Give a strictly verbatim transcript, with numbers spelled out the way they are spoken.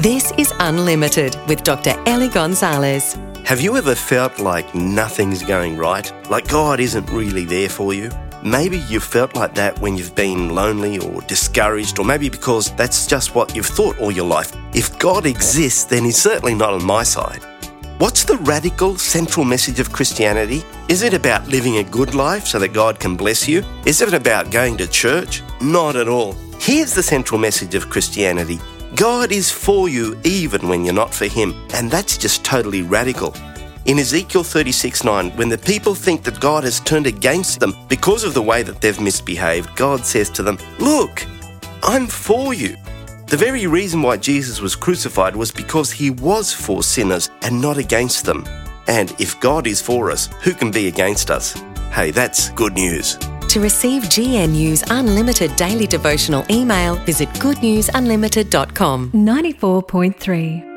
This is Unlimited with Doctor Ellie Gonzalez. Have you ever felt like nothing's going right? Like God isn't really there for you? Maybe you've felt like that when you've been lonely or discouraged, or maybe because that's just what you've thought all your life. If God exists, then He's certainly not on my side. What's the radical central message of Christianity? Is it about living a good life so that God can bless you? Is it about going to church? Not at all. Here's the central message of Christianity. God is for you even when you're not for Him, and that's just totally radical. In Ezekiel thirty-six nine, when the people think that God has turned against them because of the way that they've misbehaved, God says to them, "Look, I'm for you." The very reason why Jesus was crucified was because He was for sinners and not against them. And if God is for us, who can be against us? Hey, that's good news. To receive G N U's unlimited daily devotional email, visit good news unlimited dot com. ninety-four point three